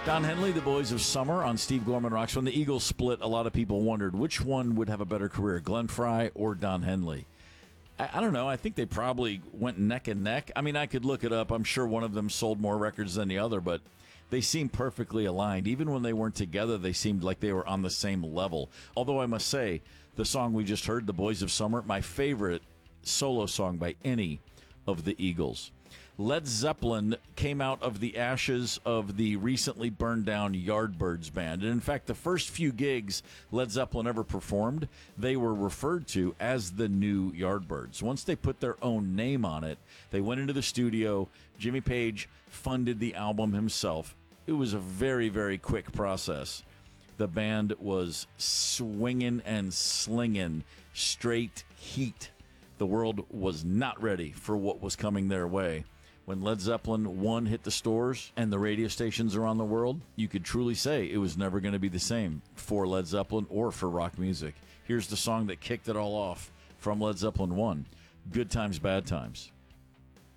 Don Henley, the Boys of Summer on Steve Gorman Rocks. When the Eagles split, a lot of people wondered which one would have a better career, Glenn Frey or Don Henley. I don't know. I think they probably went neck and neck. I mean, I could look it up. I'm sure one of them sold more records than the other, but they seemed perfectly aligned. Even when they weren't together, they seemed like they were on the same level. Although I must say, the song we just heard, The Boys of Summer, my favorite solo song by any of the Eagles. Led Zeppelin came out of the ashes of the recently burned down Yardbirds band. And in fact, the first few gigs Led Zeppelin ever performed, they were referred to as the new Yardbirds. Once they put their own name on it, they went into the studio. Jimmy Page funded the album himself. It was a very, very quick process. The band was swinging and slinging straight heat. The world was not ready for what was coming their way. When Led Zeppelin 1 hit the stores and the radio stations around the world, you could truly say it was never going to be the same for Led Zeppelin or for rock music. Here's the song that kicked it all off from Led Zeppelin 1, Good Times, Bad Times.